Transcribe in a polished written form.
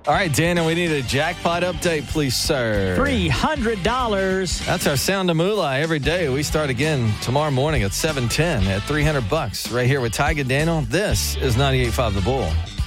All right, Daniel, we need a jackpot update, please, sir. $300. That's our sound of moolah every day. We start again tomorrow morning at 7:10 at $300 right here with Tiger Daniel. This is 98.5 The Bull.